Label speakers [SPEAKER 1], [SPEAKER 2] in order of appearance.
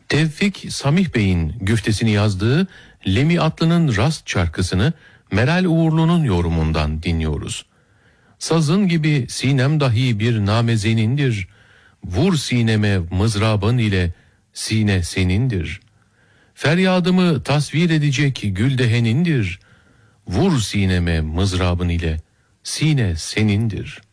[SPEAKER 1] Tevfik Samih Bey'in güftesini yazdığı Lemi Atlı'nın Rast şarkısını Meral Uğurlu'nun yorumundan dinliyoruz. Sazın gibi sinem dahi bir namezenindir. Vur sineme mızrabın ile, sine senindir. Feryadımı tasvir edecek güldehenindir. Vur sineme mızrabın ile, sine senindir.